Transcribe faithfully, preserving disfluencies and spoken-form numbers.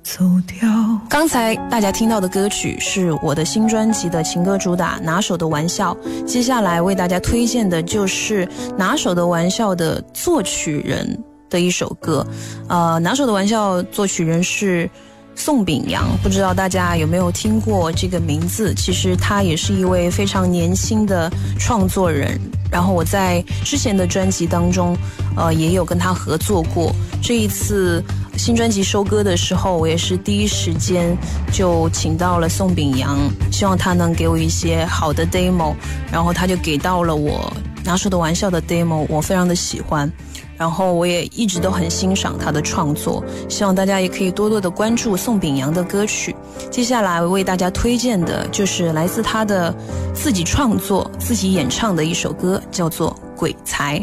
走掉。 刚才大家听到的歌曲是我的新专辑的情歌主打《拿手的玩笑》，接下来为大家推荐的就是《拿手的玩笑》的作曲人的一首歌。呃，《拿手的玩笑》作曲人是宋秉洋，不知道大家有没有听过这个名字？其实他也是一位非常年轻的创作人，然后我在之前的专辑当中呃，也有跟他合作过。这一次新专辑收歌的时候，我也是第一时间就请到了宋秉洋，希望他能给我一些好的 demo， 然后他就给到了我拿手的玩笑的 demo， 我非常的喜欢，然后我也一直都很欣赏他的创作，希望大家也可以多多的关注宋秉洋的歌曲。接下来为大家推荐的就是来自他的自己创作自己演唱的一首歌，叫做《鬼才》。